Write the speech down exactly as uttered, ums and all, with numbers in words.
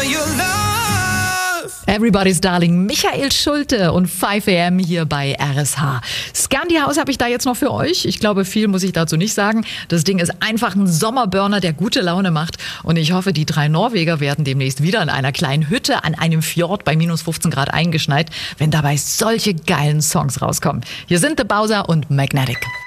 your love. Everybody's Darling, Michael Schulte und fünf a m hier bei R S H. Scandi House habe ich da jetzt noch für euch. Ich glaube, viel muss ich dazu nicht sagen. Das Ding ist einfach ein Sommerburner, der gute Laune macht. Und ich hoffe, die drei Norweger werden demnächst wieder in einer kleinen Hütte an einem Fjord bei minus fünfzehn Grad eingeschneit, wenn dabei solche geilen Songs rauskommen. Hier sind The Bowser und Magnetic.